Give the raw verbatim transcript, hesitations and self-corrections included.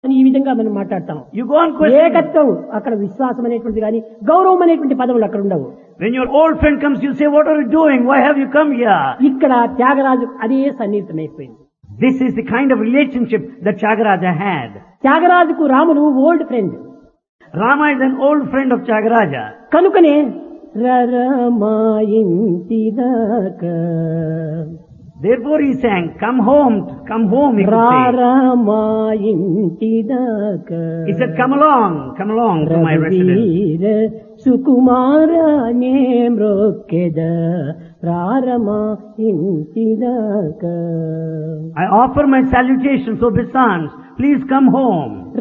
అని ఈ విధంగా మనం మాట్లాడతాం. You go on questioning. ఏకత్వం అక్కడ విశ్వాసం అనేటువంటిది కానీ గౌరవం అనేటువంటి పదములు అక్కడ ఉండవు. When your old friend comes, you say, what are you doing? Why have you come here? ఇక్కడ త్యాగరాజు అదే సన్నిహితమైపోయింది. This is the kind of relationship that Tyagaraja had. త్యాగరాజుకు రాముడు old friend. Rama is an old friend of Tyagaraja. కనుకనే రరమాయింటిదాకా Therefore he sang, come home, come home, he could say. రరమాయింటిదాకా He said, come along, come along to my residence. రఘువీర సుకుమారనే మ్రొక్కెద రారమాయింటిదాకా I offer my salutations, obeisance. Please come home.